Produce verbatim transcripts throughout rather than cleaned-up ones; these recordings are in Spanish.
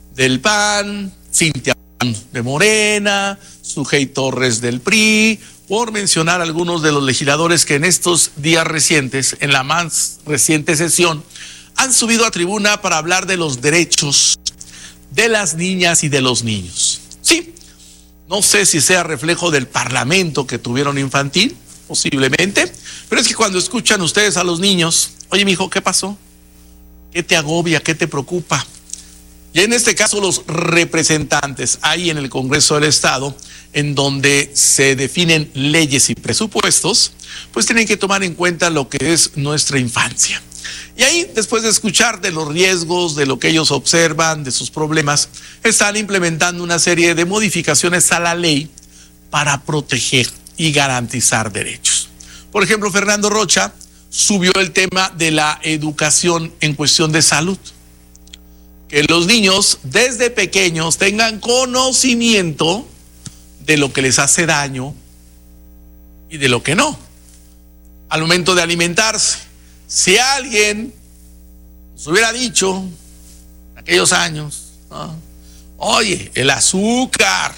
del P A N, Cintia de Morena, Sujei Torres del P R I, por mencionar algunos de los legisladores que en estos días recientes, en la más reciente sesión, han subido a tribuna para hablar de los derechos de las niñas y de los niños. Sí, no sé si sea reflejo del parlamento que tuvieron infantil, posiblemente, pero es que cuando escuchan ustedes a los niños, oye, mijo, ¿qué pasó? ¿Qué te agobia? ¿Qué te preocupa? Y en este caso los representantes ahí en el Congreso del Estado, en donde se definen leyes y presupuestos, pues tienen que tomar en cuenta lo que es nuestra infancia. Y ahí, después de escuchar de los riesgos, de lo que ellos observan, de sus problemas, están implementando una serie de modificaciones a la ley para proteger y garantizar derechos. Por ejemplo, Fernando Rocha subió el tema de la educación en cuestión de salud. Que los niños desde pequeños tengan conocimiento de lo que les hace daño y de lo que no. Al momento de alimentarse, si alguien nos hubiera dicho en aquellos años, ¿no? Oye, el azúcar,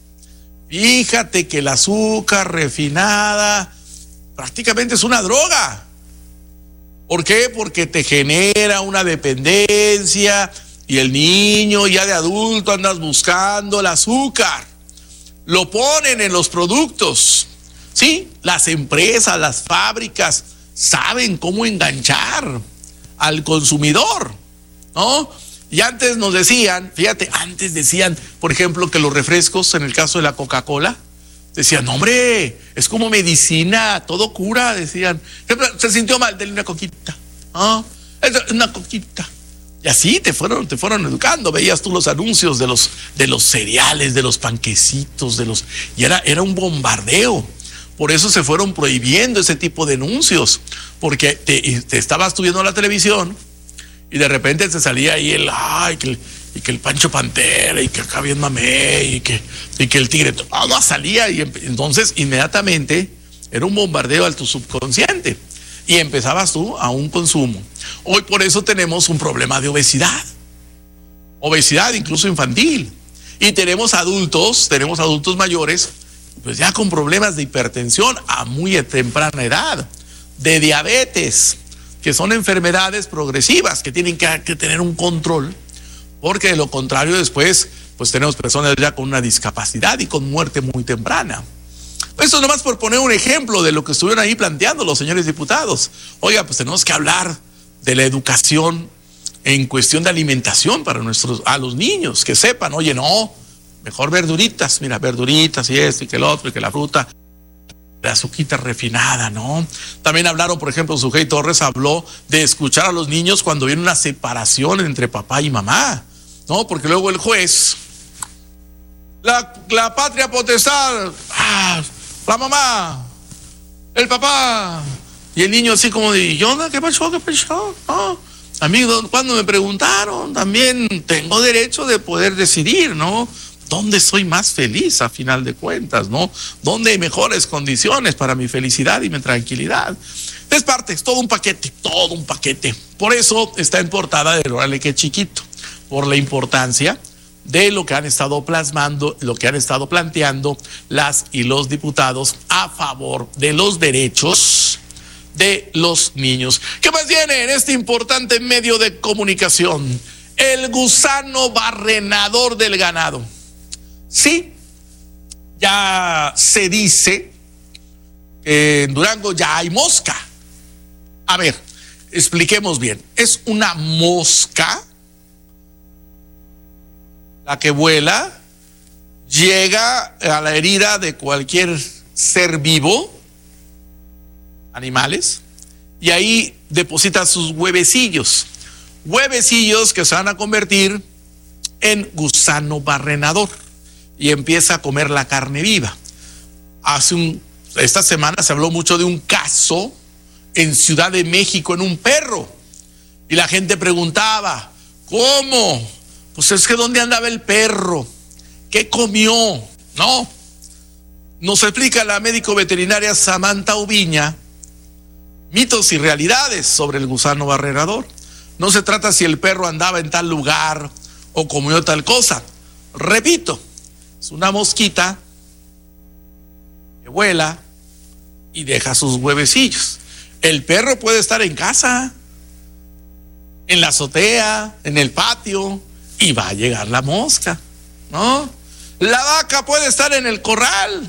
fíjate que el azúcar refinada prácticamente es una droga. ¿Por qué? Porque te genera una dependencia. Y el niño ya de adulto andas buscando el azúcar. Lo ponen en los productos. Sí, las empresas, las fábricas saben cómo enganchar al consumidor, ¿no? Y antes nos decían, fíjate, antes decían, por ejemplo, que los refrescos, en el caso de la Coca-Cola, decían, hombre, es como medicina, todo cura, decían. Se sintió mal, denle una coquita, ¿no? Una coquita. Y así te fueron, te fueron educando. Veías tú los anuncios de los, de los cereales, de los panquecitos, de los, y era, era un bombardeo. Por eso se fueron prohibiendo ese tipo de anuncios, porque te, te estabas tú viendo la televisión y de repente te salía ahí el, ay, que el, y que el Pancho Pantera, y que acá bien mamé, y que, y que el tigre, todo salía, y entonces inmediatamente era un bombardeo a tu subconsciente. Y empezabas tú a un consumo. Hoy por eso tenemos un problema de obesidad. Obesidad incluso infantil. Y tenemos adultos, tenemos adultos mayores, pues ya con problemas de hipertensión a muy temprana edad, de diabetes, que son enfermedades progresivas que tienen que, que tener un control, porque de lo contrario después, pues tenemos personas ya con una discapacidad y con muerte muy temprana. Esto es nomás por poner un ejemplo de lo que estuvieron ahí planteando los señores diputados. Oiga, pues tenemos que hablar de la educación en cuestión de alimentación para nuestros, a los niños, que sepan, oye, no, mejor verduritas, mira, verduritas y esto y que el otro y que la fruta, la azuquita refinada, ¿no? También hablaron, por ejemplo, Sujei Torres habló de escuchar a los niños cuando viene una separación entre papá y mamá, ¿no? Porque luego el juez, la, la patria potestad, ah, la mamá, el papá, y el niño así como de, ¿y onda? ¿Qué pasó? ¿Qué pasó? ¿No? Amigo, cuando me preguntaron, también tengo derecho de poder decidir, ¿no? ¿Dónde soy más feliz a final de cuentas, no? ¿Dónde hay mejores condiciones para mi felicidad y mi tranquilidad? Es parte, es todo un paquete, todo un paquete. Por eso está en portada del Órale Qué Chiquito, por la importancia de lo que han estado plasmando, lo que han estado planteando las y los diputados a favor de los derechos de los niños. ¿Qué más viene en este importante medio de comunicación? El gusano barrenador del ganado. Sí, ya se dice que en Durango ya hay mosca. A ver, expliquemos bien. Es una mosca la que vuela, llega a la herida de cualquier ser vivo, animales, y ahí deposita sus huevecillos. Huevecillos que se van a convertir en gusano barrenador y empieza a comer la carne viva. Hace un, esta semana se habló mucho de un caso en Ciudad de México en un perro y la gente preguntaba, ¿cómo? Pues es que ¿dónde andaba el perro? ¿Qué comió? No. Nos explica la médico veterinaria Samantha Ubiña mitos y realidades sobre el gusano barrenador. No se trata si el perro andaba en tal lugar o comió tal cosa. Repito, es una mosquita que vuela y deja sus huevecillos. El perro puede estar en casa, en la azotea, en el patio, y va a llegar la mosca, ¿no? La vaca puede estar en el corral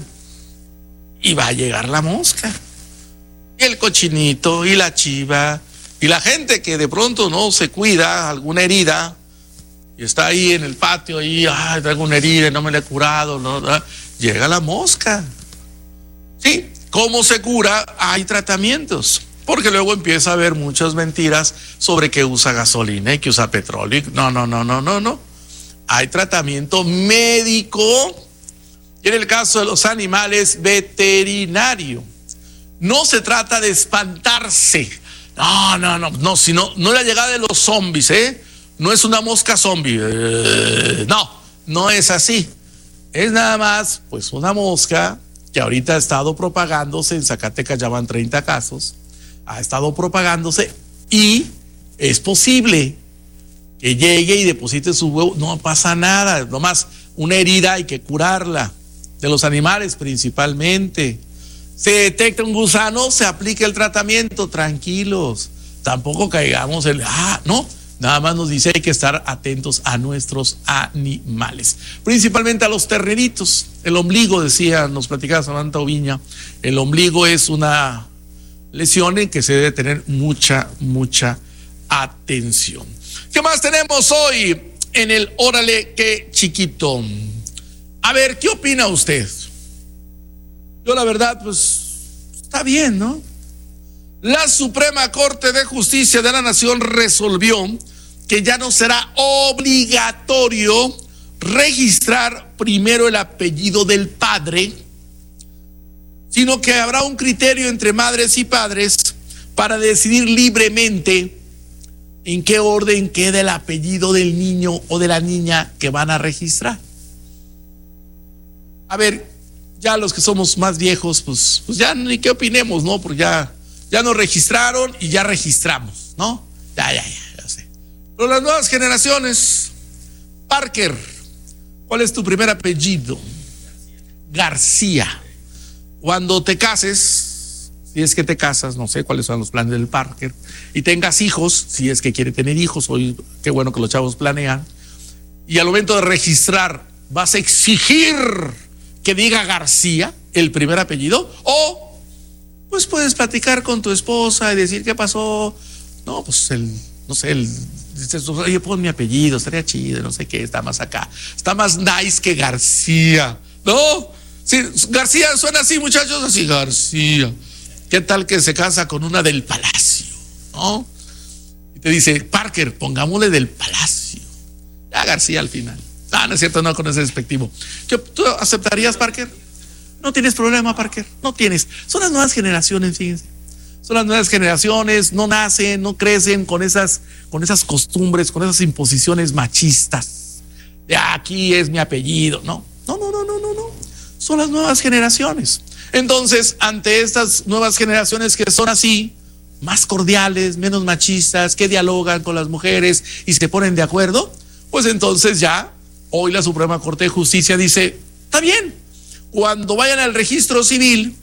y va a llegar la mosca. Y el cochinito y la chiva y la gente que de pronto no se cuida, alguna herida, y está ahí en el patio, y ay, traigo una herida y no me la he curado, ¿no? Llega la mosca. Sí, ¿cómo se cura? Hay tratamientos. Porque luego empieza a haber muchas mentiras sobre que usa gasolina y que usa petróleo. No, no, no, no, no, no. Hay tratamiento médico. Y en el caso de los animales, veterinario. No se trata de espantarse. No, no, no, no, sino, no es la llegada de los zombies, ¿eh? No es una mosca zombie. Eh, no, no es así. Es nada más, pues, una mosca que ahorita ha estado propagándose. En Zacatecas ya van treinta casos. Ha estado propagándose y es posible que llegue y deposite su huevo. No pasa nada, nomás una herida hay que curarla, de los animales principalmente. Se detecta un gusano, se aplica el tratamiento, tranquilos. Tampoco caigamos en, ah, no, nada más nos dice hay que estar atentos a nuestros animales, principalmente a los terneritos. El ombligo, decía, nos platicaba Samantha Oviña, el ombligo es una lesión en que se debe tener mucha, mucha atención. ¿Qué más tenemos hoy en el Órale Qué Chiquito? A ver, ¿qué opina usted? Yo la verdad, pues, está bien, ¿no? La Suprema Corte de Justicia de la Nación resolvió que ya no será obligatorio registrar primero el apellido del padre, sino que habrá un criterio entre madres y padres para decidir libremente en qué orden queda el apellido del niño o de la niña que van a registrar. A ver, ya los que somos más viejos, pues, pues ya ni qué opinemos, ¿no? Porque ya, ya nos registraron y ya registramos, ¿no? Ya, ya, ya, ya sé. Pero las nuevas generaciones, Parker, ¿cuál es tu primer apellido? García. Cuando te cases, si es que te casas, no sé cuáles son los planes del Parker, y tengas hijos, si es que quiere tener hijos, hoy qué bueno que los chavos planean, y al momento de registrar vas a exigir que diga García, el primer apellido, o pues puedes platicar con tu esposa y decir qué pasó. No, pues el, no sé, el, dices, oye, pon mi apellido, estaría chido, no sé qué, está más acá, está más nice que García, ¿no? Sí, García suena así, muchachos, así, García. ¿Qué tal que se casa con una del Palacio, no? Y te dice, Parker, pongámosle del Palacio. Ya García al final. Ah, no es cierto, no, con ese despectivo. ¿Tú aceptarías, Parker? No tienes problema, Parker, no tienes. Son las nuevas generaciones, fíjense. Son las nuevas generaciones, no nacen, no crecen con esas, con esas costumbres, con esas imposiciones machistas. De aquí es mi apellido. No, no, no, no, no, no, no. Son las nuevas generaciones. Entonces, ante estas nuevas generaciones que son así, más cordiales, menos machistas, que dialogan con las mujeres y se ponen de acuerdo, pues entonces ya, hoy la Suprema Corte de Justicia dice, está bien, cuando vayan al registro civil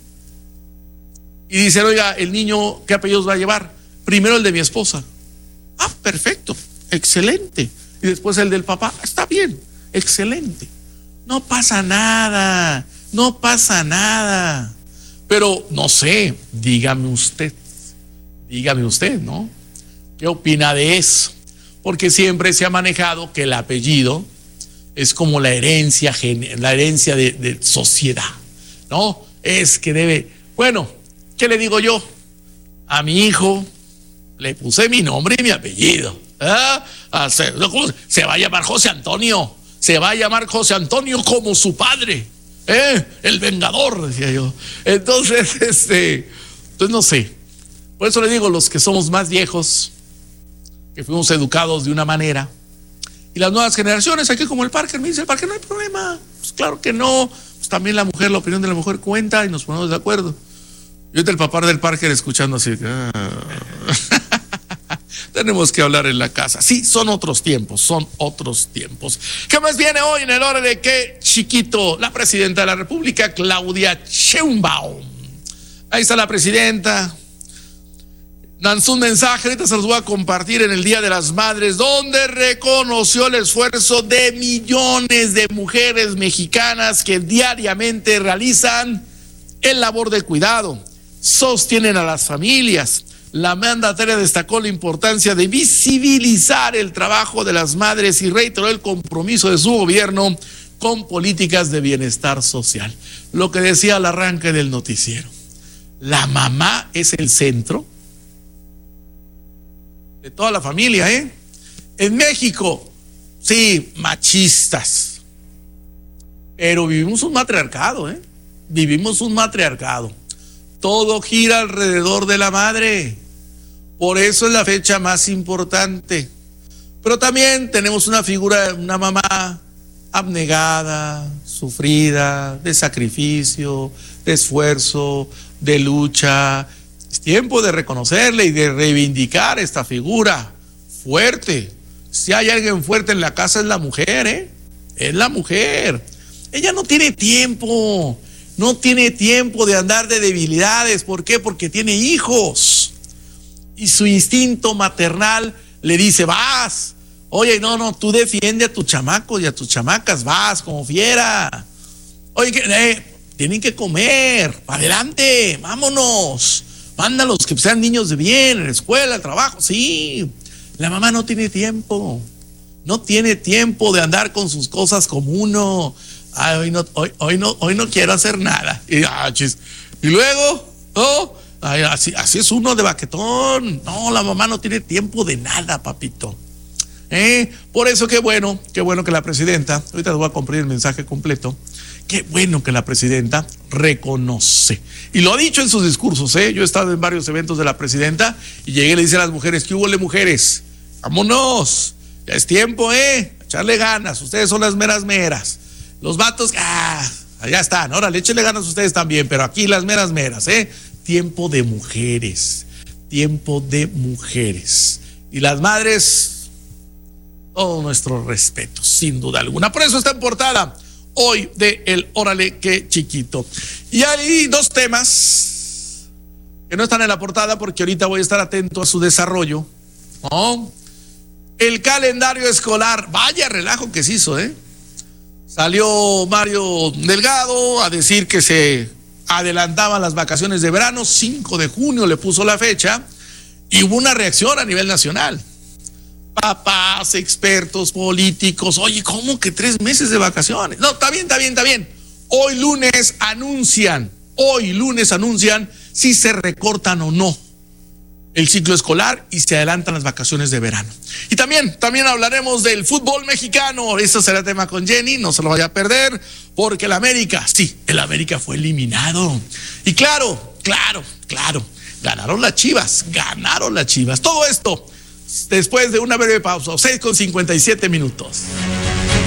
y dicen, oiga, el niño, ¿qué apellidos va a llevar? Primero el de mi esposa. Ah, perfecto, excelente. Y después el del papá, está bien, excelente. No pasa nada, no pasa nada. Pero no sé, dígame usted, dígame usted, ¿no? ¿Qué opina de eso? Porque siempre se ha manejado que el apellido es como la herencia, la herencia de, de sociedad, ¿no? Es que debe, bueno, ¿qué le digo yo? A mi hijo le puse mi nombre y mi apellido. ¿Ah? Se, se va a llamar José Antonio. Se va a llamar José Antonio como su padre, ¿eh? El vengador, decía yo. Entonces, este, pues no sé. Por eso le digo, los que somos más viejos, que fuimos educados de una manera, y las nuevas generaciones, aquí como el Parker, me dice el Parker, no hay problema. Pues claro que no. Pues también la mujer, la opinión de la mujer cuenta y nos ponemos de acuerdo. Yo el papá del Parker escuchando así. Ah. tenemos que hablar en la casa. Sí, son otros tiempos, son otros tiempos. ¿Qué más viene hoy en el hora de qué chiquito? La presidenta de la República, Claudia Sheinbaum. Ahí está la presidenta. Lanzó un mensaje, ahorita se los voy a compartir, en el Día de las Madres, donde reconoció el esfuerzo de millones de mujeres mexicanas que diariamente realizan el labor de cuidado, sostienen a las familias. La mandataria destacó la importancia de visibilizar el trabajo de las madres y reiteró el compromiso de su gobierno con políticas de bienestar social. Lo que decía al arranque del noticiero, la mamá es el centro de toda la familia, ¿eh? En México, sí, machistas, pero vivimos un matriarcado, ¿eh? Vivimos un matriarcado. Todo gira alrededor de la madre. Por eso es la fecha más importante. Pero también tenemos una figura, una mamá abnegada, sufrida, de sacrificio, de esfuerzo, de lucha. Es tiempo de reconocerle y de reivindicar esta figura fuerte. Si hay alguien fuerte en la casa es la mujer, ¿eh? Es la mujer. Ella no tiene tiempo, no tiene tiempo de andar de debilidades. ¿Por qué? Porque tiene hijos. Y su instinto maternal le dice, vas. Oye, no, no, tú defiende a tus chamacos y a tus chamacas, vas como fiera. Oye, que, eh, tienen que comer, adelante, vámonos. Mándalos que sean niños de bien, en la escuela, el trabajo. Sí, la mamá no tiene tiempo. No tiene tiempo de andar con sus cosas como uno. Ay, hoy no, hoy, hoy no, hoy no quiero hacer nada. Y, ah, chis. y luego, oh, ay, así, así es uno de baquetón. No, la mamá no tiene tiempo de nada, papito. ¿Eh? Por eso qué bueno, qué bueno que la presidenta, ahorita les voy a compartir el mensaje completo. Qué bueno que la presidenta reconoce. Y lo ha dicho en sus discursos, ¿eh? Yo he estado en varios eventos de la presidenta y llegué y le dice a las mujeres, ¿qué hubo de mujeres? Vámonos, ya es tiempo, ¿eh? Echarle ganas, ustedes son las meras meras. Los vatos, ah, allá están, órale, échenle ganas ustedes también, pero aquí las meras meras, ¿eh? Tiempo de mujeres, tiempo de mujeres. Y las madres, todo nuestro respeto, sin duda alguna. Por eso está en portada hoy de el Órale Qué Chiquito. Y hay dos temas que no están en la portada porque ahorita voy a estar atento a su desarrollo, ¿no? El calendario escolar, vaya relajo que se hizo, ¿eh? Salió Mario Delgado a decir que se adelantaban las vacaciones de verano, cinco de junio le puso la fecha, y hubo una reacción a nivel nacional. Papás, expertos, políticos, oye, ¿cómo que tres meses de vacaciones? No, está bien, está bien, está bien. Hoy lunes anuncian, hoy lunes anuncian si se recortan o no el ciclo escolar y se adelantan las vacaciones de verano. Y también, también hablaremos del fútbol mexicano. Eso será tema con Jenny, no se lo vaya a perder, porque el América, sí, el América fue eliminado. Y claro, claro, claro, ganaron las Chivas, ganaron las Chivas. Todo esto después de una breve pausa, seis con cincuenta y siete minutos.